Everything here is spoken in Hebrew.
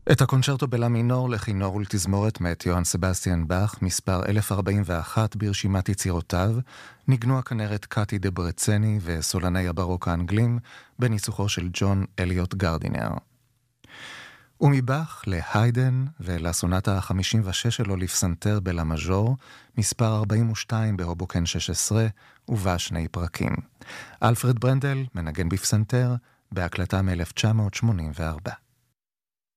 את הקונצ'רטו בלה מינור לכינור ולתזמורת מאת יוהאן סבסטיאן באך, מספר 1041 ברשימת יצירותיו, ניגנו הכנרת קאטי דה ברצני וסולני הברוק האנגלים, בניסוחו של ג'ון אליוט גרדינר. ומבאך להיידן ולסונטה ה-56 שלו לפסנתר בלה מז'ור, מספר 42 בהובוקן 16, ובה שני פרקים. אלפרד ברנדל מנגן בפסנתר, בהקלטה מ-1984.